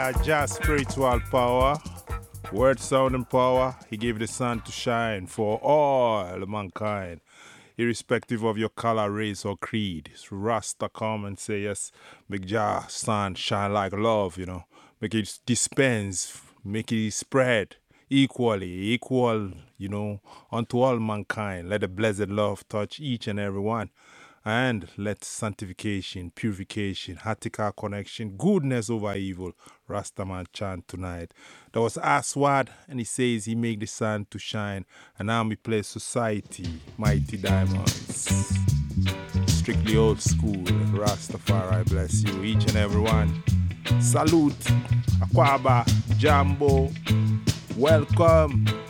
Jah spiritual power, word, sound, and power. He gave the sun to shine for all mankind, irrespective of your color, race, or creed. Rasta come and say, yes, make Jah sun shine like love, Make it dispense, make it spread equally, equal, unto all mankind. Let the blessed love touch each and every one. And let sanctification, purification, heartical connection, goodness over evil, Rastaman chant tonight. That was Aswad, and he says he make the sun to shine. And now we play Society, Mighty Diamonds. Strictly old school, Rastafari bless you, each and every one. Salute, Aquaba, Jambo, welcome.